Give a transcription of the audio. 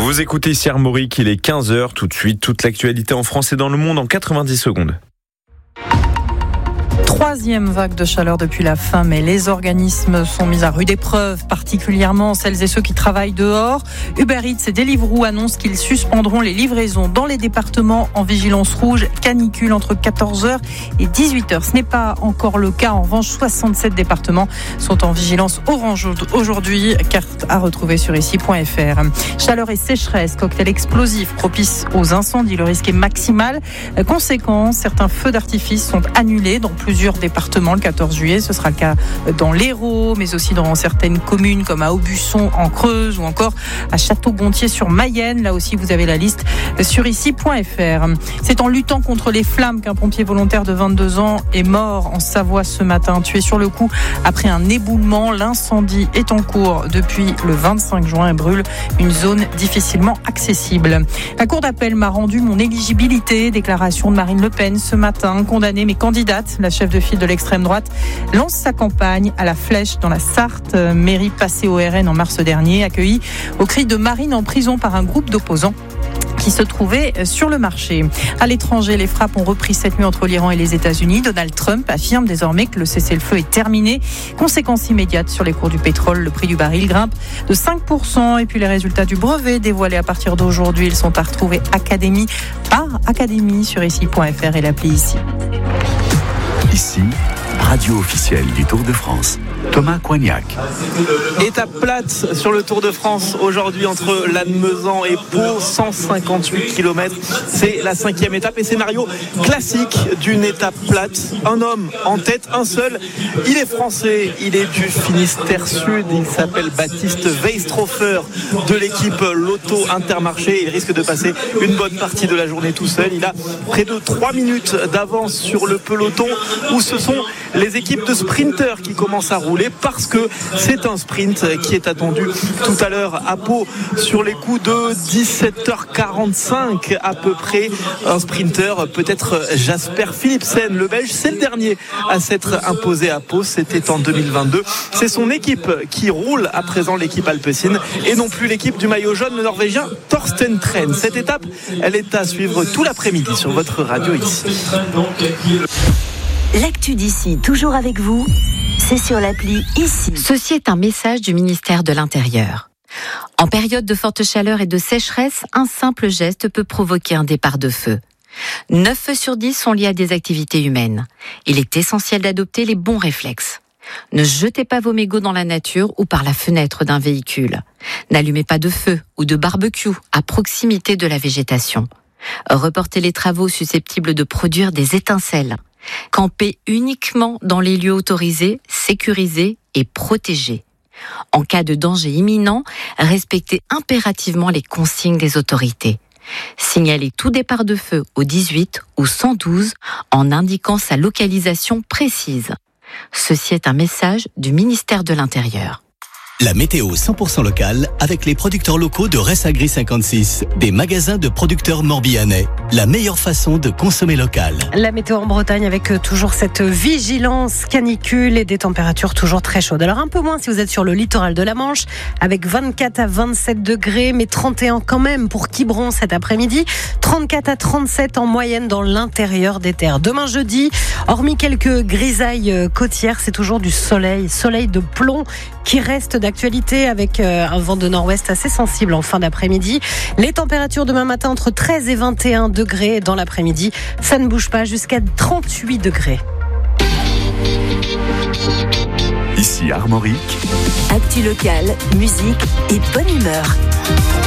Vous écoutez ici Armorique, il est 15h, tout de suite, toute l'actualité en France et dans le monde en 90 secondes. Troisième vague de chaleur depuis la fin mai. Les organismes sont mis à rude épreuve, particulièrement celles et ceux qui travaillent dehors. Uber Eats et Deliveroo annoncent qu'ils suspendront les livraisons dans les départements en vigilance rouge canicule entre 14h et 18h. Ce n'est pas encore le cas. En revanche, 67 départements sont en vigilance orange aujourd'hui. Carte à retrouver sur ici.fr. Chaleur et sécheresse, cocktail explosif propice aux incendies. Le risque est maximal. Conséquence, certains feux d'artifice sont annulés dans plusieurs départements le 14 juillet. Ce sera le cas dans l'Hérault, mais aussi dans certaines communes comme à Aubusson en Creuse ou encore à Château-Gontier sur Mayenne. Là aussi, vous avez la liste sur ici.fr. C'est en luttant contre les flammes qu'un pompier volontaire de 22 ans est mort en Savoie ce matin, tué sur le coup après un éboulement. L'incendie est en cours depuis le 25 juin et brûle une zone difficilement accessible. La Cour d'appel m'a rendu mon éligibilité. Déclaration de Marine Le Pen ce matin, condamnée mais candidate. La chef de file de l'extrême droite lance sa campagne à la Flèche dans la Sarthe. Mairie passée au RN en mars dernier, accueillie au cri de Marine en prison par un groupe d'opposants qui se trouvait sur le marché. À l'étranger, les frappes ont repris cette nuit entre l'Iran et les États-Unis. Donald Trump affirme désormais que le cessez-le-feu est terminé. Conséquence immédiate sur les cours du pétrole. Le prix du baril grimpe de 5%. Et puis les résultats du brevet dévoilés à partir d'aujourd'hui, ils sont à retrouver académie par académie sur ici.fr et l'appli ici. Ici, radio officielle du Tour de France. Thomas Coignac. Étape plate sur le Tour de France aujourd'hui entre Lannemezan et Pau, 158 km. C'est la 5e étape et scénario classique d'une étape plate. Un homme en tête, un seul. Il est français, il est du Finistère Sud. Il s'appelle Baptiste Weistrofer de l'équipe Lotto Intermarché. Il risque de passer une bonne partie de la journée tout seul. Il a près de 3 minutes d'avance sur le peloton où ce sont les équipes de sprinteurs qui commencent à rouler parce que c'est un sprint qui est attendu tout à l'heure à Pau sur les coups de 17h45 à peu près. Un sprinter, peut-être Jasper Philipsen, le Belge, c'est le dernier à s'être imposé à Pau, c'était en 2022. C'est son équipe qui roule à présent, l'équipe Alpecin, et non plus l'équipe du maillot jaune, le Norvégien Torsten Tren. Cette étape, elle est à suivre tout l'après-midi sur votre radio ici. L'actu d'ici, toujours avec vous, c'est sur l'appli ici. Ceci est un message du ministère de l'Intérieur. En période de forte chaleur et de sécheresse, un simple geste peut provoquer un départ de feu. 9 feux sur 10 sont liés à des activités humaines. Il est essentiel d'adopter les bons réflexes. Ne jetez pas vos mégots dans la nature ou par la fenêtre d'un véhicule. N'allumez pas de feu ou de barbecue à proximité de la végétation. Reportez les travaux susceptibles de produire des étincelles. Campez uniquement dans les lieux autorisés, sécurisés et protégés. En cas de danger imminent, respectez impérativement les consignes des autorités. Signalez tout départ de feu au 18 ou 112 en indiquant sa localisation précise. Ceci est un message du ministère de l'Intérieur. La météo 100% locale avec les producteurs locaux de Ressagri 56, des magasins de producteurs morbihanais. La meilleure façon de consommer local. La météo en Bretagne avec toujours cette vigilance canicule et des températures toujours très chaudes. Alors un peu moins si vous êtes sur le littoral de la Manche avec 24 à 27 degrés, mais 31 quand même pour Quiberon cet après-midi. 34 à 37 en moyenne dans l'intérieur des terres. Demain jeudi, hormis quelques grisailles côtières, c'est toujours du soleil de plomb qui reste d'actualité avec un vent de nord-ouest assez sensible en fin d'après-midi. Les températures demain matin entre 13 et 21 degrés. Dans l'après-midi, ça ne bouge pas jusqu'à 38 degrés. Ici Armorique. Actu locale, musique et bonne humeur.